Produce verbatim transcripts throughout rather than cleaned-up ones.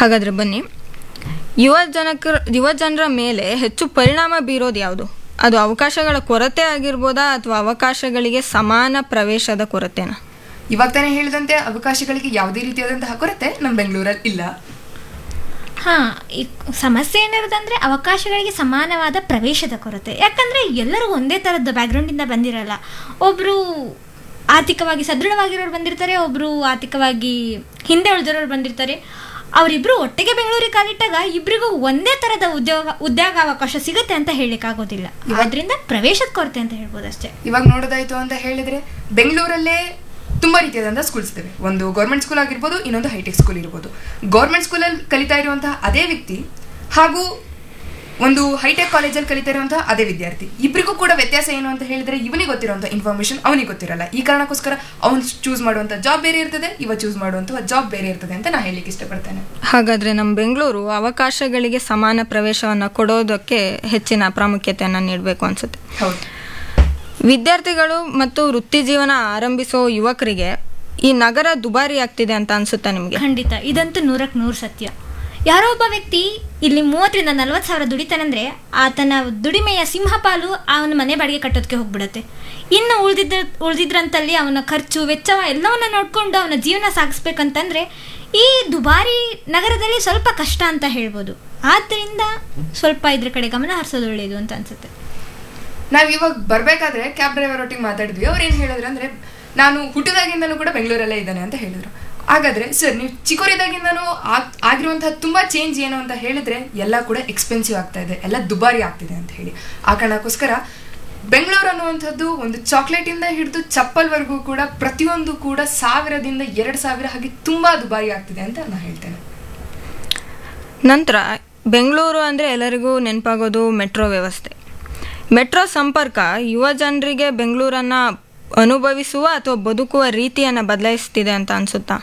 ಹಾಗಾದರೆ ಬನ್ನಿ, ಯುವ ಜನಕ ಯುವ ಜನರ ಮೇಲೆ ಹೆಚ್ಚು ಪರಿಣಾಮ ಬೀರೋದು ಯಾವುದು? ಅದು ಅವಕಾಶಗಳ ಕೊರತೆ ಆಗಿರ್ಬೋದಾ ಅಥವಾ ಅವಕಾಶಗಳಿಗೆ ಸಮಾನ ಪ್ರವೇಶದ ಕೊರತೆನಾ? ಇವಾಗ ತಾನೇ ಹೇಳಿದಂತೆ ಅವಕಾಶಗಳಿಗೆ ಯಾವುದೇ ರೀತಿಯಾದಂತಹ ಕೊರತೆ ನಮ್ಮ ಬೆಂಗಳೂರಲ್ಲಿ ಇಲ್ಲ. ಹಾಂ, ಈ ಸಮಸ್ಯೆ ಏನಿರೋದಂದರೆ ಅವಕಾಶಗಳಿಗೆ ಸಮಾನವಾದ ಪ್ರವೇಶದ ಕೊರತೆ. ಯಾಕಂದರೆ ಎಲ್ಲರೂ ಒಂದೇ ಥರದ ಬ್ಯಾಕ್ಗ್ರೌಂಡಿಂದ ಬಂದಿರಲ್ಲ. ಒಬ್ಬರು ಆರ್ಥಿಕವಾಗಿ ಸದೃಢವಾಗಿರೋರು ಬಂದಿರ್ತಾರೆ, ಒಬ್ಬರು ಆರ್ಥಿಕವಾಗಿ ಹಿಂದೆ ಉಳಿದಿರೋರು ಬಂದಿರ್ತಾರೆ. ಅವರಿಬ್ಬರು ಒಟ್ಟಿಗೆ ಬೆಂಗಳೂರಿಗೆ ಕಾಲಿಟ್ಟಾಗ ಇಬ್ಬರಿಗೂ ಒಂದೇ ಥರದ ಉದ್ಯೋಗ ಉದ್ಯೋಗಾವಕಾಶ ಸಿಗುತ್ತೆ ಅಂತ ಹೇಳಲಿಕ್ಕಾಗೋದಿಲ್ಲ. ಅದರಿಂದ ಪ್ರವೇಶದ ಕೊರತೆ ಅಂತ ಹೇಳ್ಬೋದು ಅಷ್ಟೇ. ಇವಾಗ ನೋಡೋದಾಯ್ತು ಅಂತ ಹೇಳಿದರೆ ಬೆಂಗಳೂರಲ್ಲೇ ತುಂಬ ರೀತಿಯಾದಂಥ ಸ್ಕೂಲ್ಸ್ ಇವೆ. ಒಂದು ಗೌರ್ಮೆಂಟ್ ಸ್ಕೂಲ್ ಆಗಿರ್ಬೋದು, ಇನ್ನೊಂದು ಹೈಟೆಕ್ ಸ್ಕೂಲ್ ಇರ್ಬೋದು. ಗೌರ್ಮೆಂಟ್ ಸ್ಕೂಲಲ್ಲಿ ಕಲಿತಾ ಇರುವಂತಹ ಅದೇ ವ್ಯಕ್ತಿ ಹಾಗೂ ಒಂದು ಹೈಟೆಕ್ ಕಾಲೇಜಲ್ಲಿ ಕಲಿತಾ ಇರುವಂತಹ ಅದೇ ವಿದ್ಯಾರ್ಥಿ, ಇಬ್ಬರಿಗೂ ಕೂಡ ವ್ಯತ್ಯಾಸ ಏನು ಅಂತ ಹೇಳಿದರೆ ಇವನಿಗೆ ಗೊತ್ತಿರುವಂಥ ಇನ್ಫಾರ್ಮೇಷನ್ ಅವನಿಗೆ ಗೊತ್ತಿರಲ್ಲ. ಈ ಕಾರಣಕ್ಕೋಸ್ಕರ ಅವ್ನು ಚೂಸ್ ಮಾಡುವಂಥ ಜಾಬ್ ಬೇರೆ ಇರ್ತದೆ, ಇವ ಚೂಸ್ ಮಾಡುವಂತಹ ಜಾಬ್ ಬೇರೆ ಇರ್ತದೆ ಅಂತ ನಾನು ಹೇಳಲಿಕ್ಕೆ ಇಷ್ಟಪಡ್ತೇನೆ. ಹಾಗಾದರೆ ನಮ್ಮ ಬೆಂಗಳೂರು ಅವಕಾಶಗಳಿಗೆ ಸಮಾನ ಪ್ರವೇಶವನ್ನು ಕೊಡೋದಕ್ಕೆ ಹೆಚ್ಚಿನ ಪ್ರಾಮುಖ್ಯತೆಯನ್ನು ನೀಡಬೇಕು ಅನಿಸುತ್ತೆ. ಹೌದು. ವಿದ್ಯಾರ್ಥಿಗಳು ಮತ್ತು ವೃತ್ತಿ ಜೀವನ ಆರಂಭಿಸೋ ಯುವಕರಿಗೆ ಈ ನಗರ ದುಬಾರಿ ಆಗ್ತಿದೆ ಅಂತ ಅನ್ಸುತ್ತಾ ನಿಮಗೆ? ಖಂಡಿತ, ಇದಂತೂ ನೂರಕ್ಕೆ ನೂರು ಸತ್ಯ. ಯಾರೋ ಒಬ್ಬ ವ್ಯಕ್ತಿ ಇಲ್ಲಿ ಮೂವತ್ತರಿಂದ ನಲ್ವತ್ತು ಸಾವಿರ ದುಡಿತಾನಂದ್ರೆ ಆತನ ದುಡಿಮೆಯ ಸಿಂಹಪಾಲು ಅವನ ಮನೆ ಬಾಡಿಗೆ ಕಟ್ಟೋದಕ್ಕೆ ಹೋಗ್ಬಿಡುತ್ತೆ. ಇನ್ನು ಉಳಿದಿದ್ದ ಉಳಿದಿದ್ರಂತಲ್ಲಿ ಅವನ ಖರ್ಚು ವೆಚ್ಚ ಎಲ್ಲವನ್ನ ನೋಡಿಕೊಂಡು ಅವನ ಜೀವನ ಸಾಗಿಸ್ಬೇಕಂತಂದ್ರೆ ಈ ದುಬಾರಿ ನಗರದಲ್ಲಿ ಸ್ವಲ್ಪ ಕಷ್ಟ ಅಂತ ಹೇಳ್ಬೋದು. ಆದ್ದರಿಂದ ಸ್ವಲ್ಪ ಇದ್ರ ಕಡೆ ಗಮನ ಹರಿಸೋದು ಒಳ್ಳೆಯದು ಅಂತ ಅನ್ಸುತ್ತೆ. ನಾವು ಇವಾಗ ಬರಬೇಕಾದ್ರೆ ಕ್ಯಾಬ್ ಡ್ರೈವರ್ ಒಟ್ಟಿಗೆ ಮಾತಾಡಿದ್ವಿ. ಅವ್ರು ಏನು ಹೇಳಿದ್ರು ಅಂದರೆ, ನಾನು ಹುಟ್ಟಿದಾಗಿಂದನೂ ಕೂಡ ಬೆಂಗಳೂರಲ್ಲೇ ಇದ್ದಾನೆ ಅಂತ ಹೇಳಿದ್ರು. ಹಾಗಾದರೆ ಸರ್, ನೀವು ಚಿಕ್ಕವರಿದ್ದಾಗಿಂದನೂ ಆಗಿರುವಂತಹ ತುಂಬ ಚೇಂಜ್ ಏನು ಅಂತ ಹೇಳಿದ್ರೆ ಎಲ್ಲ ಕೂಡ ಎಕ್ಸ್ಪೆನ್ಸಿವ್ ಆಗ್ತಾ ಇದೆ, ಎಲ್ಲ ದುಬಾರಿ ಆಗ್ತಿದೆ ಅಂತ ಹೇಳಿ. ಆ ಕಾರಣಕ್ಕೋಸ್ಕರ ಬೆಂಗಳೂರು ಅನ್ನುವಂಥದ್ದು ಒಂದು ಚಾಕ್ಲೇಟಿಂದ ಹಿಡಿದು ಚಪ್ಪಲ್ವರೆಗೂ ಕೂಡ ಪ್ರತಿಯೊಂದು ಕೂಡ ಸಾವಿರದಿಂದ ಎರಡು ಸಾವಿರ ಹಾಗೆ ತುಂಬ ದುಬಾರಿ ಆಗ್ತಿದೆ ಅಂತ ನಾನು ಹೇಳ್ತೇನೆ. ನಂತರ ಬೆಂಗಳೂರು ಅಂದರೆ ಎಲ್ಲರಿಗೂ ನೆನಪಾಗೋದು ಮೆಟ್ರೋ ವ್ಯವಸ್ಥೆ. ಮೆಟ್ರೋ ಸಂಪರ್ಕ ಯುವ ಜನರಿಗೆ ಬೆಂಗಳೂರನ್ನು ಅನುಭವಿಸುವ ಅಥವಾ ಬದುಕುವ ರೀತಿಯನ್ನು ಬದಲಾಯಿಸ್ತಿದೆ ಅಂತ ಅನಿಸುತ್ತಾ?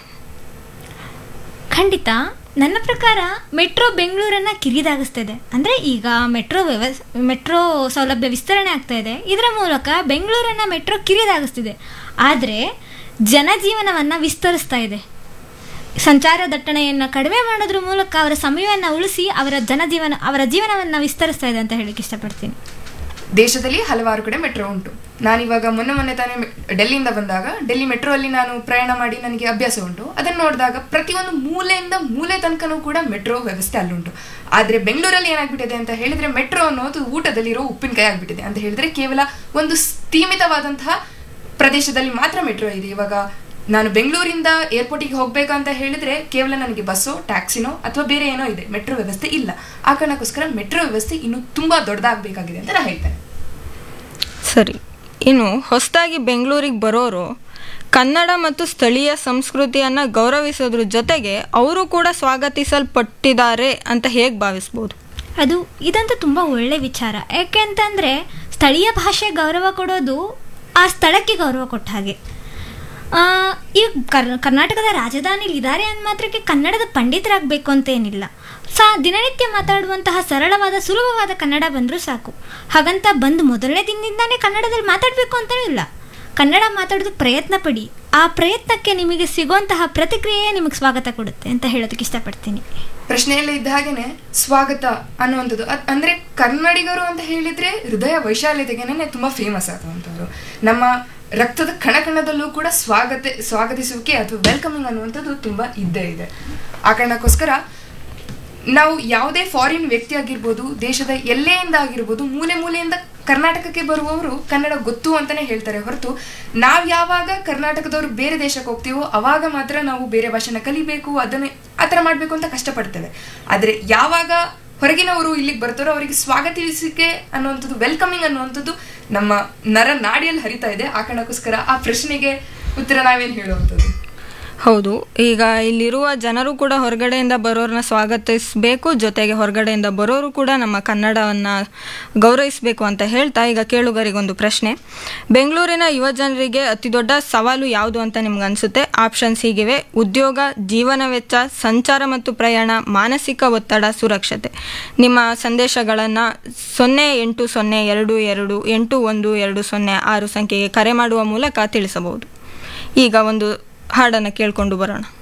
ಖಂಡಿತ. ನನ್ನ ಪ್ರಕಾರ ಮೆಟ್ರೋ ಬೆಂಗಳೂರನ್ನು ಕಿರಿದಾಗಿಸ್ತಿದೆ. ಅಂದರೆ ಈಗ ಮೆಟ್ರೋ ವ್ಯವಸ್ ಮೆಟ್ರೋ ಸೌಲಭ್ಯ ವಿಸ್ತರಣೆ ಆಗ್ತಾ ಇದೆ. ಇದರ ಮೂಲಕ ಬೆಂಗಳೂರನ್ನು ಮೆಟ್ರೋ ಕಿರಿದಾಗಿಸ್ತಿದೆ. ಆದರೆ ಜನಜೀವನವನ್ನು ವಿಸ್ತರಿಸ್ತಾ ಇದೆ. ಸಂಚಾರ ದಟ್ಟಣೆಯನ್ನು ಕಡಿಮೆ ಮಾಡೋದ್ರ ಮೂಲಕ ಅವರ ಸಮಯವನ್ನು ಉಳಿಸಿ ಅವರ ಜನಜೀವನ ಅವರ ಜೀವನವನ್ನು ವಿಸ್ತರಿಸ್ತಾ ಇದೆ ಅಂತ ಹೇಳಕ್ಕೆ ಇಷ್ಟಪಡ್ತೀನಿ. ದೇಶದಲ್ಲಿ ಹಲವಾರು ಕಡೆ ಮೆಟ್ರೋ ಉಂಟು. ನಾನಿವಾಗ ಮೊನ್ನೆ ಮೊನ್ನೆ ತಾನೇ ಡೆಲ್ಲಿಯಿಂದ ಬಂದಾಗ ಡೆಲ್ಲಿ ಮೆಟ್ರೋ ಅಲ್ಲಿ ನಾನು ಪ್ರಯಾಣ ಮಾಡಿ ನನಗೆ ಅಭ್ಯಾಸ ಉಂಟು. ಅದನ್ನು ನೋಡಿದಾಗ ಪ್ರತಿಯೊಂದು ಮೂಲೆಯಿಂದ ಮೂಲೆ ತನಕನೂ ಕೂಡ ಮೆಟ್ರೋ ವ್ಯವಸ್ಥೆ ಅಲ್ಲುಂಟು. ಆದರೆ ಬೆಂಗಳೂರಲ್ಲಿ ಏನಾಗ್ಬಿಟ್ಟಿದೆ ಅಂತ ಹೇಳಿದ್ರೆ ಮೆಟ್ರೋ ಅನ್ನೋದು ಊಟದಲ್ಲಿರೋ ಉಪ್ಪಿನಕಾಯಿ ಆಗ್ಬಿಟ್ಟಿದೆ ಅಂತ ಹೇಳಿದ್ರೆ ಕೇವಲ ಒಂದು ಸೀಮಿತವಾದಂತಹ ಪ್ರದೇಶದಲ್ಲಿ ಮಾತ್ರ ಮೆಟ್ರೋ ಇದೆ. ಇವಾಗ ನಾನು ಬೆಂಗಳೂರಿಂದ ಏರ್ಪೋರ್ಟಿಗೆ ಹೋಗ್ಬೇಕಂತ ಹೇಳಿದ್ರೆ ಕೇವಲ ನನಗೆ ಬಸ್ಸೋ ಟ್ಯಾಕ್ಸಿನೋ ಅಥವಾ ಬೇರೆ ಏನೋ ಇದೆ, ಮೆಟ್ರೋ ವ್ಯವಸ್ಥೆ ಇಲ್ಲ. ಆ ಕಾರಣಕ್ಕೋಸ್ಕರ ಮೆಟ್ರೋ ವ್ಯವಸ್ಥೆ ಇನ್ನೂ ತುಂಬ ದೊಡ್ಡದಾಗಬೇಕಾಗಿದೆ ಅಂತ ನಾನು ಹೇಳ್ತೇನೆ. ಸರಿ, ಇನ್ನು ಹೊಸದಾಗಿ ಬೆಂಗಳೂರಿಗೆ ಬರೋರು ಕನ್ನಡ ಮತ್ತು ಸ್ಥಳೀಯ ಸಂಸ್ಕೃತಿಯನ್ನು ಗೌರವಿಸೋದ್ರ ಜೊತೆಗೆ ಅವರು ಕೂಡ ಸ್ವಾಗತಿಸಲ್ಪಟ್ಟಿದ್ದಾರೆ ಅಂತ ಹೇಗೆ ಭಾವಿಸ್ಬೋದು? ಅದು ಇದಂತೂ ತುಂಬ ಒಳ್ಳೆ ವಿಚಾರ. ಯಾಕೆ ಅಂತಂದರೆ ಸ್ಥಳೀಯ ಭಾಷೆ ಗೌರವ ಕೊಡೋದು ಆ ಸ್ಥಳಕ್ಕೆ ಗೌರವ ಕೊಟ್ಟ ಹಾಗೆ. ಈ ಕರ್ ಕರ್ನಾಟಕದ ರಾಜಧಾನಿಲಿ ಇದ್ದಾರೆ ಅಂದ ಮಾತ್ರಕ್ಕೆ ಕನ್ನಡದ ಪಂಡಿತರಾಗಬೇಕು ಅಂತ ಏನಿಲ್ಲ. ಸಾ ದಿನನಿತ್ಯ ಮಾತಾಡುವಂತಹ ಸರಳವಾದ ಸುಲಭವಾದ ಕನ್ನಡ ಬಂದರೂ ಸಾಕು. ಹಾಗಂತ ಬಂದು ಮೊದಲನೇ ದಿನದಿಂದಾನೇ ಕನ್ನಡದಲ್ಲಿ ಮಾತಾಡಬೇಕು ಅಂತಲೂ ಇಲ್ಲ. ಕನ್ನಡ ಮಾತಾಡೋದಕ್ಕೆ ಪ್ರಯತ್ನ ಪಡಿ. ಆ ಪ್ರಯತ್ನಕ್ಕೆ ನಿಮಗೆ ಸಿಗುವಂತಹ ಪ್ರತಿಕ್ರಿಯೆ ನಿಮಗೆ ಸ್ವಾಗತ ಕೊಡುತ್ತೆ ಅಂತ ಹೇಳೋದಕ್ಕೆ ಇಷ್ಟಪಡ್ತೀನಿ. ಪ್ರಶ್ನೆಯಲ್ಲೇ ಇದ್ದ ಹಾಗೇನೆ ಸ್ವಾಗತ ಅನ್ನುವಂಥದ್ದು ಅಂದರೆ ಕನ್ನಡಿಗರು ಅಂತ ಹೇಳಿದರೆ ಹೃದಯ ವೈಶಾಲ್ಯತೆಗೇನೆ ತುಂಬ ಫೇಮಸ್ ಆಗುವಂಥದ್ದು. ನಮ್ಮ ರಕ್ತದ ಕಣಕಣದಲ್ಲೂ ಕೂಡ ಸ್ವಾಗತ ಸ್ವಾಗತಿಸುವಿಕೆ ಅಥವಾ ವೆಲ್ಕಮಿಂಗ್ ಅನ್ನುವಂಥದ್ದು ತುಂಬ ಇದ್ದೇ ಇದೆ. ಆ ಕಾರಣಕ್ಕೋಸ್ಕರ ನಾವು ಯಾವುದೇ ಫಾರಿನ್ ವ್ಯಕ್ತಿ ಆಗಿರ್ಬೋದು, ದೇಶದ ಎಲ್ಲೆಯಿಂದ ಆಗಿರ್ಬೋದು, ಮೂಲೆ ಮೂಲೆಯಿಂದ ಕರ್ನಾಟಕಕ್ಕೆ ಬರುವವರು ಕನ್ನಡ ಗೊತ್ತು ಅಂತಲೇ ಹೇಳ್ತಾರೆ ಹೊರತು ನಾವು ಯಾವಾಗ ಕರ್ನಾಟಕದವರು ಬೇರೆ ದೇಶಕ್ಕೆ ಹೋಗ್ತೀವೋ ಅವಾಗ ಮಾತ್ರ ನಾವು ಬೇರೆ ಭಾಷೆನ ಕಲಿಬೇಕು, ಅದನ್ನೇ ಆ ಥರ ಮಾಡಬೇಕು ಅಂತ ಕಷ್ಟಪಡ್ತೇವೆ. ಆದರೆ ಯಾವಾಗ ಹೊರಗಿನವರು ಇಲ್ಲಿಗೆ ಬರ್ತಾರೋ ಅವರಿಗೆ ಸ್ವಾಗತಿಸಿಕೆ ಅನ್ನುವಂಥದ್ದು, ವೆಲ್ಕಮಿಂಗ್ ಅನ್ನುವಂಥದ್ದು ನಮ್ಮ ನರ ನಾಡಿಯಲ್ಲಿ ಹರಿತಾ ಇದೆ. ಆ ಕಾರಣಕ್ಕೋಸ್ಕರ ಆ ಪ್ರಶ್ನೆಗೆ ಉತ್ತರ ನಾವೇನು ಹೇಳುವಂಥದ್ದು? ಹೌದು, ಈಗ ಇಲ್ಲಿರುವ ಜನರು ಕೂಡ ಹೊರಗಡೆಯಿಂದ ಬರೋರನ್ನ ಸ್ವಾಗತಿಸಬೇಕು, ಜೊತೆಗೆ ಹೊರಗಡೆಯಿಂದ ಬರೋರು ಕೂಡ ನಮ್ಮ ಕನ್ನಡವನ್ನು ಗೌರವಿಸಬೇಕು ಅಂತ ಹೇಳ್ತಾ ಈಗ ಕೇಳುಗರಿಗೊಂದು ಪ್ರಶ್ನೆ. ಬೆಂಗಳೂರಿನ ಯುವ ಜನರಿಗೆ ಅತಿ ದೊಡ್ಡ ಸವಾಲು ಯಾವುದು ಅಂತ ನಿಮ್ಗೆ ಅನಿಸುತ್ತೆ? ಆಪ್ಷನ್ಸ್ ಹೀಗಿವೆ: ಉದ್ಯೋಗ, ಜೀವನ ವೆಚ್ಚ, ಸಂಚಾರ ಮತ್ತು ಪ್ರಯಾಣ, ಮಾನಸಿಕ ಒತ್ತಡ, ಸುರಕ್ಷತೆ. ನಿಮ್ಮ ಸಂದೇಶಗಳನ್ನು ಸೊನ್ನೆ ಎಂಟು ಸೊನ್ನೆ ಎರಡು ಎರಡು ಎಂಟು ಒಂದು ಎರಡು ಸೊನ್ನೆ ಆರು ಸಂಖ್ಯೆಗೆ ಕರೆ ಮಾಡುವ ಮೂಲಕ ತಿಳಿಸಬಹುದು. ಈಗ ಒಂದು ಹಾಡನ್ನು ಕೇಳಿಕೊಂಡು ಬರೋಣ.